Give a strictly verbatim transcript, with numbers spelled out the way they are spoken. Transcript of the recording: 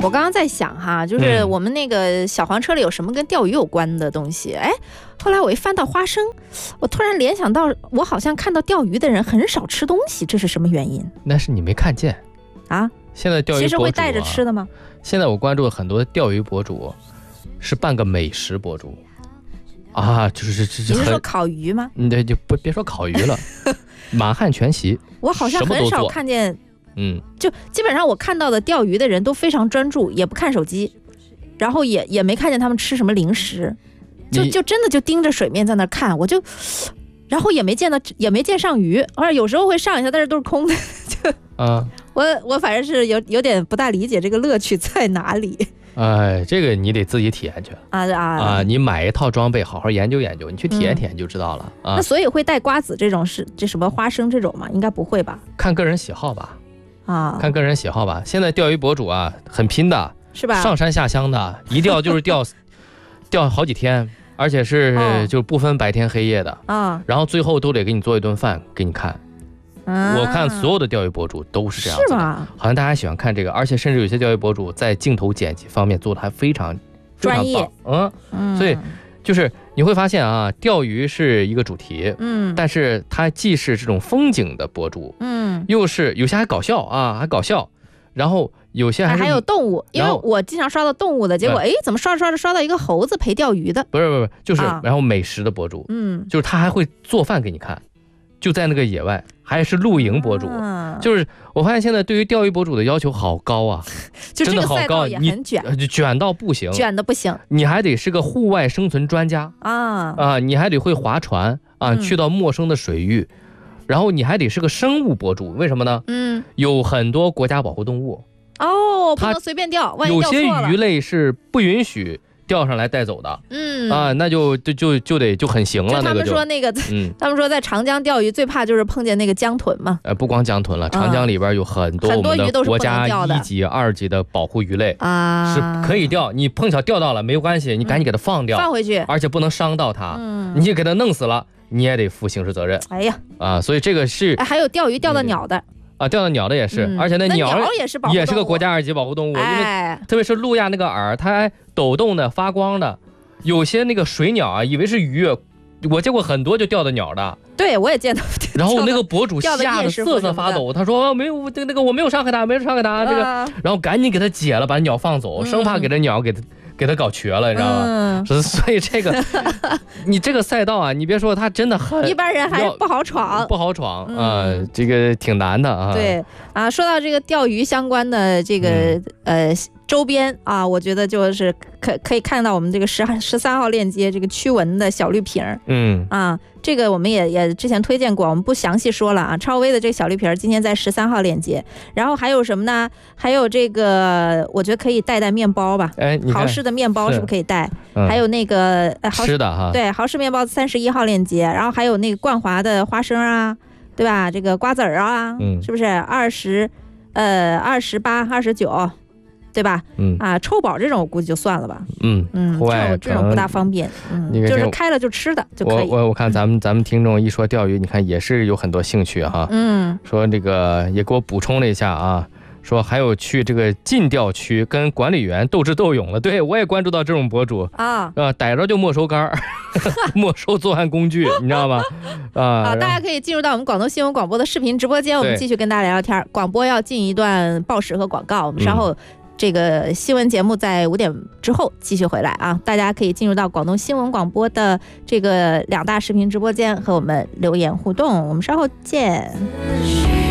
我刚刚在想哈，就是我们那个小黄车里有什么跟钓鱼有关的东西？哎、嗯，后来我一翻到花生，我突然联想到，我好像看到钓鱼的人很少吃东西，这是什么原因？ 那是你没看见啊？ 现在钓鱼博主、啊、 其实会带着吃的吗？ 现在我关注了很多钓鱼博主，是半个美食博主啊，就是这这。 你是说烤鱼吗？ 你对，就不别说烤鱼了，满汉全席。 我好像很少看见。 嗯， 就基本上我看到的钓鱼的人都非常专注，也不看手机，然后也也没看见他们吃什么零食，就就真的就盯着水面在那看，我就，然后也没见到也没见上鱼，而有时候会上一下，但是都是空的，就啊，我我反正是有有点不大理解这个乐趣在哪里。 哎，这个你得自己体验去啊啊啊！你买一套装备，好好研究研究，你去体验体验就知道了、嗯、啊。 那所以会带瓜子这种是这什么花生这种吗？应该不会吧？ 看个人喜好吧。 啊， 看个人喜好吧。现在钓鱼博主啊，很拼的， 是吧？ 上山下乡的，一钓就是钓，钓好几天，而且是、哦、就不分白天黑夜的啊。然后最后都得给你做一顿饭给你看。啊、我看所有的钓鱼博主都是这样子的， 是吗？ 好像大家喜欢看这个，而且甚至有些钓鱼博主在镜头剪辑方面做的还非常专业， 嗯嗯，所以就是你会发现啊，钓鱼是一个主题，嗯，但是它既是这种风景的博主，嗯，又是有些还搞笑啊，还搞笑，然后有些还是还有动物，因为我经常刷到动物的，结果哎，怎么刷着刷着刷到一个猴子陪钓鱼的？ 不是不是不是，就是、啊、然后美食的博主，嗯，就是他还会做饭给你看。就在那个野外，还是露营博主、啊，就是我发现现在对于钓鱼博主的要求好高啊， 就这个真的好高， 也很卷， 你卷到不行， 卷的不行， 你还得是个户外生存专家啊啊，你还得会划船啊、嗯，去到陌生的水域，然后你还得是个生物博主，为什么呢？嗯，有很多国家保护动物哦，不能随便钓，万一钓错了，有些鱼类是不允许钓上来带走的，嗯啊，那就就就就得就很行了。 他们说那个，嗯，他们说在长江钓鱼最怕就是碰见那个江豚嘛。 呃，不光江豚了，长江里边有很多我们的国家一级、二级的保护鱼类啊，是可以钓。你碰巧钓到了没有关系，你赶紧给它放掉， 放回去， 而且不能伤到它。嗯，你给它弄死了，你也得负刑事责任。 哎呀， 啊，所以这个是还有钓鱼钓到鸟的。 啊，钓到鸟的也是，嗯、而且那 鸟, 鸟也是保护也是个国家二级保护动物，哎、因为特别是路亚那个饵，它还抖动的、发光的，有些那个水鸟啊，以为是鱼，我见过很多就钓的鸟的。 对，我也见到。 然后那个博主吓得瑟瑟发抖，他说、哦、没有那个我没有伤害它，没有伤害它、呃、这个，然后赶紧给它解了，把鸟放走，嗯、生怕给这鸟给它。给他搞瘸了，你知道吗？嗯、所以这个，你这个赛道啊，你别说，它真的很一般人还不好闯， 不好闯啊、嗯呃，这个挺难的啊。 对啊，说到这个钓鱼相关的这个、嗯、呃周边啊，我觉得就是可可以看到我们这个十十三号链接这个驱蚊的小绿瓶儿，嗯啊，这个我们也也之前推荐过，我们不详细说了啊。超威的这个小绿瓶儿今天在十三号链接，然后还有什么呢？还有这个，我觉得可以带带面包吧， 哎， 豪氏的面包是不是可以带？嗯、还有那个呃吃的哈， 对，豪氏面包三十一号链接，然后还有那个冠华的花生啊，对吧？这个瓜子儿啊，嗯，是不是二十呃二十八二十九？对吧？嗯啊，抽宝这种我估计就算了吧。嗯嗯，这种这种不大方便。嗯，就是开了就吃的就可以。 我我我看咱们咱们听众一说钓鱼，你看也是有很多兴趣哈。嗯，说这个也给我补充了一下啊，说还有去这个禁钓区跟管理员斗智斗勇了。对，我也关注到这种博主啊，啊，逮着就没收竿没收作案工具，你知道吗？啊， 好，大家可以进入到我们广东新闻广播的视频直播间，我们继续跟大家聊聊天。广播要进一段报时和广告，我们稍后。嗯这个新闻节目在五点之后继续回来啊！大家可以进入到广东新闻广播的这个两大视频直播间和我们留言互动，我们稍后见。